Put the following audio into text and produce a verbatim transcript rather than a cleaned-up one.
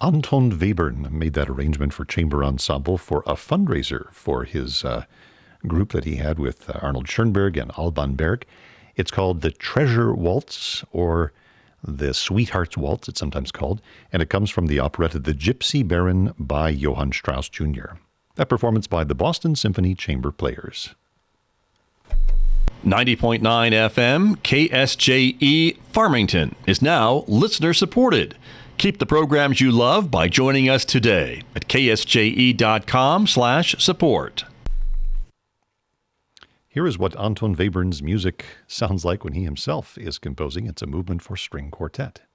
Anton Webern made that arrangement for chamber ensemble for a fundraiser for his uh, group that he had with uh, Arnold Schoenberg and Alban Berg. It's called the Treasure Waltz, or the Sweetheart's Waltz, it's sometimes called, and it comes from the operetta The Gypsy Baron by Johann Strauss Junior A performance by the Boston Symphony Chamber Players. ninety point nine F M, K S J E, Farmington is now listener-supported. Keep the programs you love by joining us today at K S J E dot com slash support. Here is what Anton Webern's music sounds like when he himself is composing. It's a movement for string quartet.